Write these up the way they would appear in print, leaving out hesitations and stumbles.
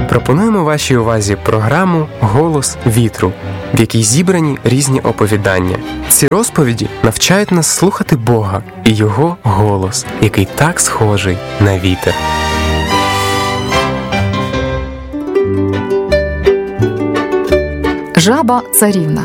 Пропонуємо вашій увазі програму «Голос вітру», в якій зібрані різні оповідання. Ці розповіді навчають нас слухати Бога і Його голос, який так схожий на вітер. Жаба-царівна.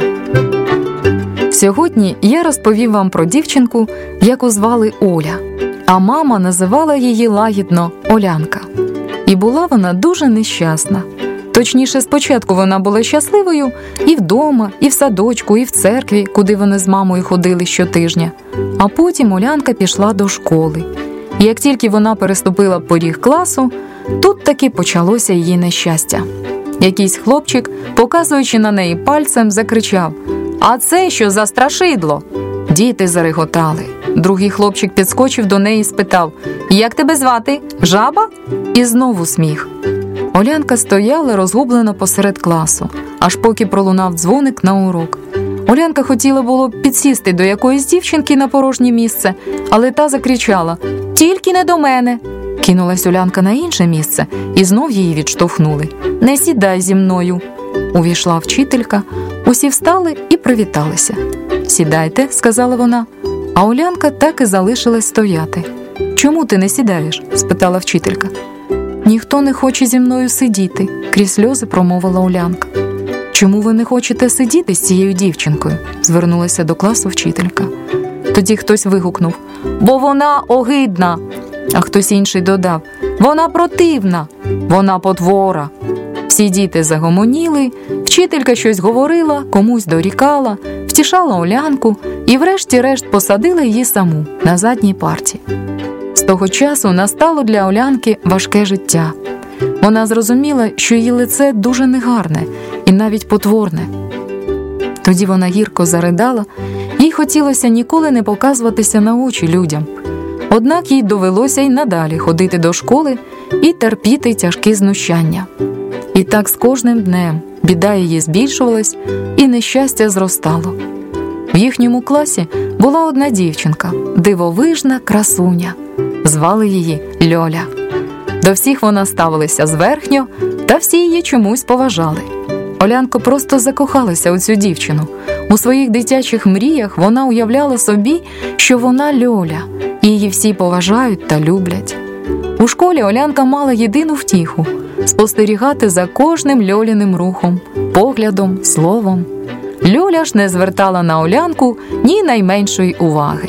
Сьогодні я розповім вам про дівчинку, яку звали Оля, а мама називала її лагідно Олянка. І була вона дуже нещасна. Точніше, спочатку вона була щасливою і вдома, і в садочку, і в церкві, куди вони з мамою ходили щотижня. А потім Олянка пішла до школи. І як тільки вона переступила поріг класу, тут таки почалося її нещастя. Якийсь хлопчик, показуючи на неї пальцем, закричав: «А це що за страшидло?» Діти зареготали. Другий хлопчик підскочив до неї і спитав: «Як тебе звати? Жаба?» І знову сміх. Олянка стояла розгублена посеред класу, аж поки пролунав дзвоник на урок. Олянка хотіла було підсісти до якоїсь дівчинки на порожнє місце, але та закричала: «Тільки не до мене!» Кинулась Олянка на інше місце, і знов її відштовхнули. «Не сідай зі мною!» Увійшла вчителька, усі встали і привіталися. «Сідайте», – сказала вона, а Олянка так і залишилась стояти. «Чому ти не сідаєш?» – спитала вчителька. «Ніхто не хоче зі мною сидіти», – крізь сльози промовила Олянка. «Чому ви не хочете сидіти з цією дівчинкою?» – звернулася до класу вчителька. Тоді хтось вигукнув: «Бо вона огидна!» А хтось інший додав: «Вона противна! Вона потвора!» Всі діти загомоніли, вчителька щось говорила, комусь дорікала, втішала Олянку і врешті-решт посадила її саму на задній парті. З того часу настало для Олянки важке життя. Вона зрозуміла, що її лице дуже негарне і навіть потворне. Тоді вона гірко заридала, їй хотілося ніколи не показуватися на очі людям. Однак їй довелося й надалі ходити до школи і терпіти тяжкі знущання. І так з кожним днем біда її збільшувалась і нещастя зростало. В їхньому класі була одна дівчинка, дивовижна красуня. Звали її Льоля. До всіх вона ставилася зверхньо, та всі її чомусь поважали. Олянка просто закохалася у цю дівчину. У своїх дитячих мріях вона уявляла собі, що вона Льоля, і її всі поважають та люблять. У школі Олянка мала єдину втіху – спостерігати за кожним Льоліним рухом, поглядом, словом. Льоля ж не звертала на Олянку ні найменшої уваги.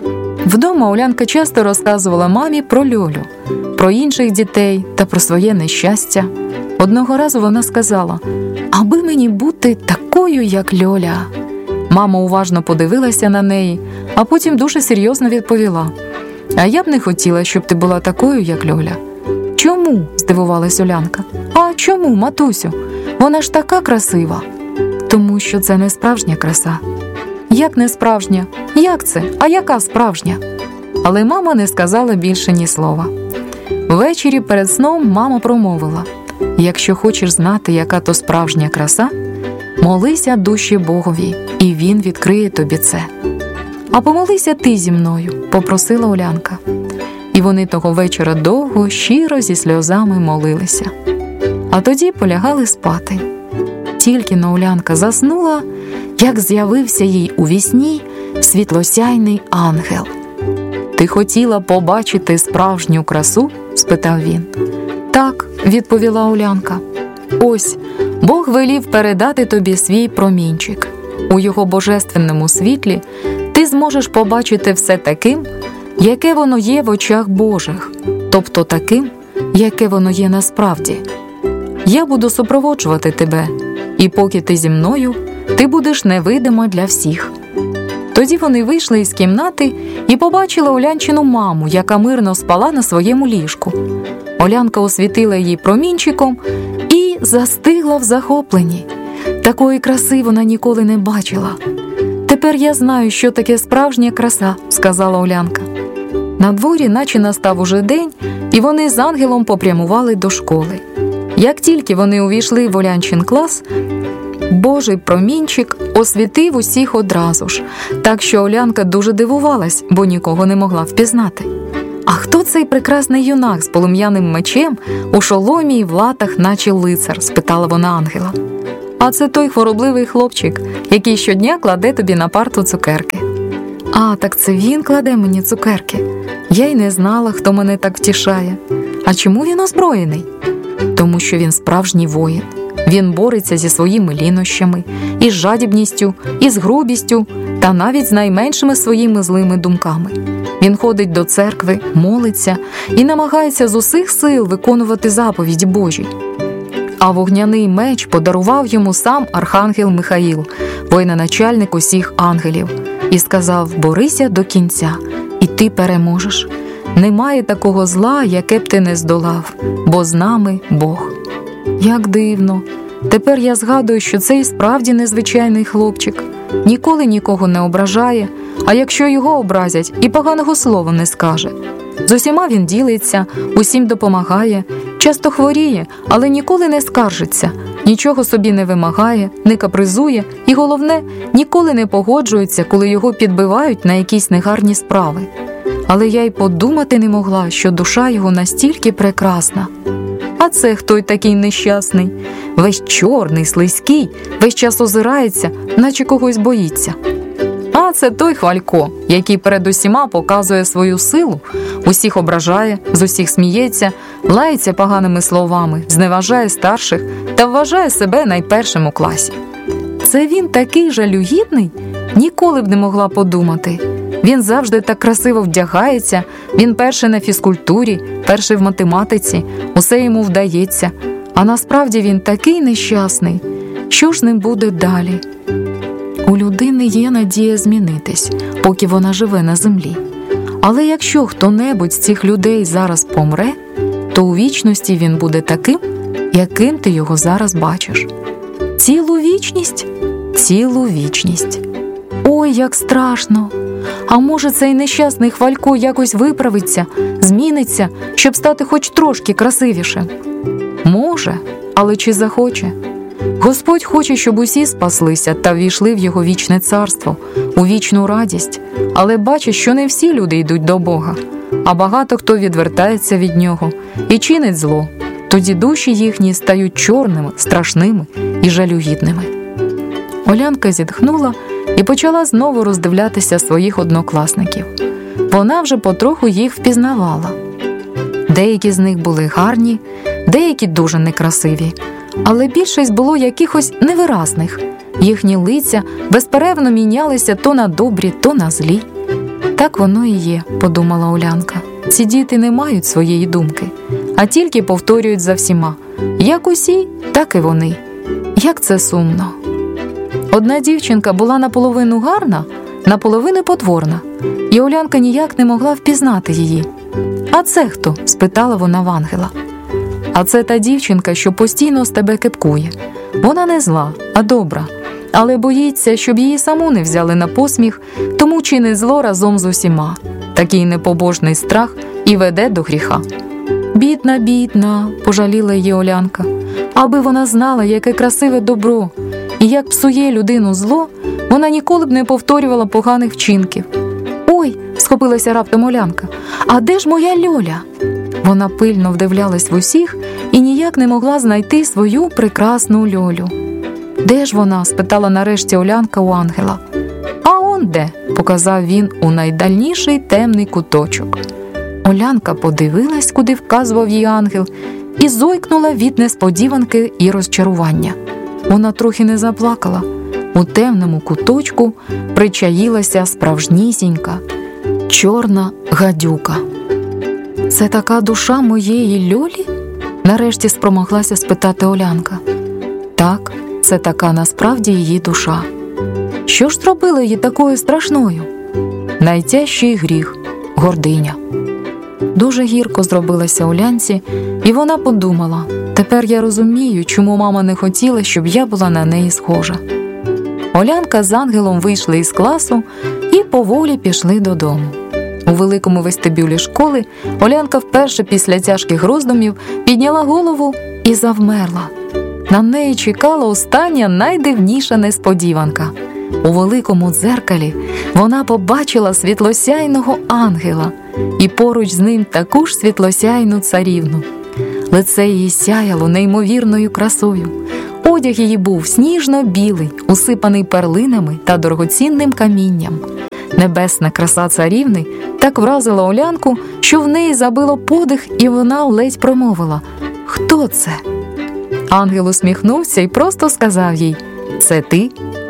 Вдома Олянка часто розказувала мамі про Льолю, про інших дітей та про своє нещастя. Одного разу вона сказала: «Аби мені бути такою, як Льоля». Мама уважно подивилася на неї, а потім дуже серйозно відповіла: «А я б не хотіла, щоб ти була такою, як Льоля». «Чому?» – здивувалась Олянка. «А чому, матусю? Вона ж така красива». «Тому що це не справжня краса». «Як не справжня? Як це? А яка справжня?» Але мама не сказала більше ні слова. Ввечері перед сном мама промовила: «Якщо хочеш знати, яка то справжня краса, молися душі Богові, і Він відкриє тобі це». «А помолися ти зі мною», – попросила Олянка. І вони того вечора довго, щиро, зі сльозами молилися. А тоді полягали спати. Тільки-но Олянка заснула, як з'явився їй у вісні світлосяйний ангел. «Ти хотіла побачити справжню красу?» – спитав він. «Так», – відповіла Олянка. «Ось, Бог велів передати тобі свій промінчик. У його божественному світлі ти зможеш побачити все таким, яке воно є в очах Божих, тобто таким, яке воно є насправді. Я буду супроводжувати тебе, і поки ти зі мною, ти будеш невидима для всіх». Тоді вони вийшли із кімнати і побачили Олянчину маму, яка мирно спала на своєму ліжку. Олянка освітила її промінчиком і застигла в захопленні. Такої краси вона ніколи не бачила. «Тепер я знаю, що таке справжня краса», – сказала Олянка. На дворі наче настав уже день, і вони з ангелом попрямували до школи. Як тільки вони увійшли в Олянчин клас, Божий промінчик освітив усіх одразу ж, так що Олянка дуже дивувалась, бо нікого не могла впізнати. «А хто цей прекрасний юнак з полум'яним мечем у шоломі і в латах, наче лицар?» – спитала вона ангела. «А це той хворобливий хлопчик, який щодня кладе тобі на парту цукерки». «А, так це він кладе мені цукерки. Я й не знала, хто мене так втішає. А чому він озброєний?» «Тому що він справжній воїн. Він бореться зі своїми лінощами, із жадібністю, із грубістю та навіть з найменшими своїми злими думками. Він ходить до церкви, молиться і намагається з усіх сил виконувати заповіді Божі. А вогняний меч подарував йому сам архангел Михаїл, воєначальник усіх ангелів, і сказав: борися до кінця, і ти переможеш. Немає такого зла, яке б ти не здолав, бо з нами Бог». Як дивно. Тепер я згадую, що це і справді незвичайний хлопчик. Ніколи нікого не ображає, а якщо його образять, і поганого слова не скаже. З усіма він ділиться, усім допомагає, часто хворіє, але ніколи не скаржиться, нічого собі не вимагає, не капризує і, головне, ніколи не погоджується, коли його підбивають на якісь негарні справи. Але я й подумати не могла, що душа його настільки прекрасна. А це хто й такий нещасний? Весь чорний, слизький, весь час озирається, наче когось боїться. А це той Хвалько, який перед усіма показує свою силу, усіх ображає, з усіх сміється, лається поганими словами, зневажає старших та вважає себе найпершим у класі. Це він такий жалюгідний? Ніколи б не могла подумати. Він завжди так красиво вдягається, він перший на фізкультурі, перший в математиці, усе йому вдається. А насправді він такий нещасний. Що ж з ним буде далі? У людини є надія змінитись, поки вона живе на землі. Але якщо хто-небудь з цих людей зараз помре, то у вічності він буде таким, яким ти його зараз бачиш. Цілу вічність? Цілу вічність. Ой, як страшно! А може, цей нещасний Хвалько якось виправиться, зміниться, щоб стати хоч трошки красивішим? Може, але чи захоче? Господь хоче, щоб усі спаслися та ввійшли в його вічне царство, у вічну радість, але бачить, що не всі люди йдуть до Бога, а багато хто відвертається від нього і чинить зло. Тоді душі їхні стають чорними, страшними і жалюгідними. Олянка зітхнула і почала знову роздивлятися своїх однокласників. Вона вже потроху їх впізнавала. Деякі з них були гарні, деякі дуже некрасиві, але більшість було якихось невиразних. Їхні лиця безперервно мінялися то на добрі, то на злі. Так воно і є, подумала Олянка. Ці діти не мають своєї думки, а тільки повторюють за всіма. Як усі, так і вони. Як це сумно. Одна дівчинка була наполовину гарна, наполовину потворна, і Олянка ніяк не могла впізнати її. «А це хто?» – спитала вона в ангела. «А це та дівчинка, що постійно з тебе кепкує. Вона не зла, а добра, але боїться, щоб її саму не взяли на посміх, тому чинить зло разом з усіма. Такий непобожний страх і веде до гріха». «Бідна, бідна», – пожаліла її Олянка. «Аби вона знала, яке красиве добро, і як псує людину зло, вона ніколи б не повторювала поганих вчинків». «Ой», – схопилася раптом Олянка, «а де ж моя Льоля?» Вона пильно вдивлялась в усіх і ніяк не могла знайти свою прекрасну Льолю. «Де ж вона?» – спитала нарешті Олянка у ангела. «А он де?» – показав він у найдальніший темний куточок. Олянка подивилась, куди вказував їй ангел, і зойкнула від несподіванки і розчарування. Вона трохи не заплакала. У темному куточку причаїлася справжнісінька чорна гадюка. «Це така душа моєї Льолі?» – нарешті спромоглася спитати Олянка. «Так, це така насправді її душа». «Що ж зробило її такою страшною?» «Найтяжчий гріх – гординя». Дуже гірко зробилася Олянці, і вона подумала: тепер я розумію, чому мама не хотіла, щоб я була на неї схожа. Олянка з ангелом вийшли із класу і поволі пішли додому. У великому вестибюлі школи Олянка вперше після тяжких роздумів підняла голову і завмерла. На неї чекала остання найдивніша несподіванка. У великому дзеркалі вона побачила світлосяйного ангела і поруч з ним таку ж світлосяйну царівну. Лице її сяяло неймовірною красою. Одяг її був сніжно-білий, усипаний перлинами та дорогоцінним камінням. Небесна краса царівни так вразила Олянку, що в неї забило подих, і вона ледь промовила: «Хто це?» Ангел усміхнувся і просто сказав їй: «Це ти?»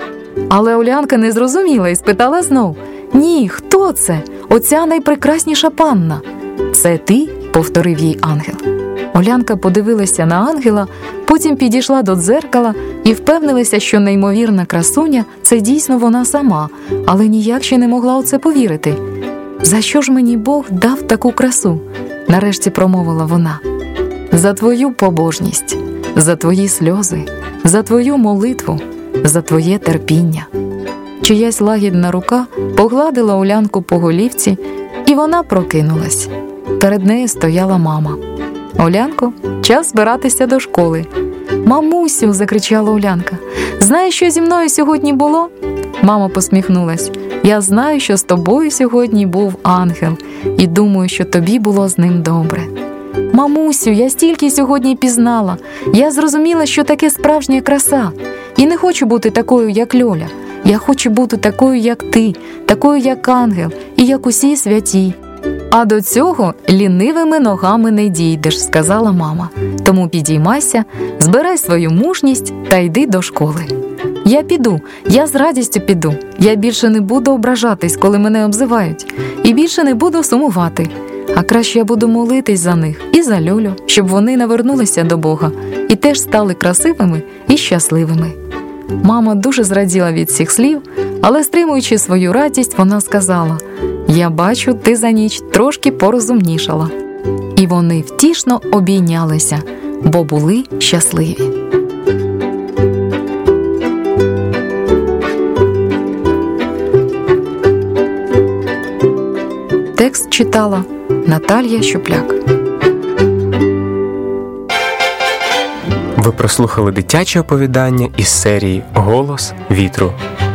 Але Олянка не зрозуміла і спитала знов: «Ні, хто це? Оця найпрекрасніша панна». «Це ти?» – повторив їй ангел. Олянка подивилася на ангела, потім підійшла до дзеркала і впевнилася, що неймовірна красуня – це дійсно вона сама, але ніяк ще не могла у це повірити. «За що ж мені Бог дав таку красу?» – нарешті промовила вона. «За твою побожність, за твої сльози, за твою молитву, за твоє терпіння». Чиясь лагідна рука погладила Олянку по голівці, і вона прокинулась. Перед нею стояла мама. «Олянко, час збиратися до школи». «Мамусю!» – закричала Олянка. «Знаєш, що зі мною сьогодні було?» Мама посміхнулась. «Я знаю, що з тобою сьогодні був ангел, і думаю, що тобі було з ним добре». «Мамусю, я стільки сьогодні пізнала. Я зрозуміла, що таке справжня краса. І не хочу бути такою, як Льоля. Я хочу бути такою, як ти, такою, як ангел, і як усі святі». «А до цього лінивими ногами не дійдеш», – сказала мама. «Тому підіймайся, збирай свою мужність та йди до школи». «Я піду, я з радістю піду. Я більше не буду ображатись, коли мене обзивають. І більше не буду сумувати. А краще я буду молитись за них і за Льолю, щоб вони навернулися до Бога і теж стали красивими і щасливими». Мама дуже зраділа від цих слів, але, стримуючи свою радість, вона сказала: «Я бачу, ти за ніч трошки порозумнішала». І вони втішно обійнялися, бо були щасливі. Текст читала Наталія Щупляк. Ви прослухали дитяче оповідання із серії «Голос вітру».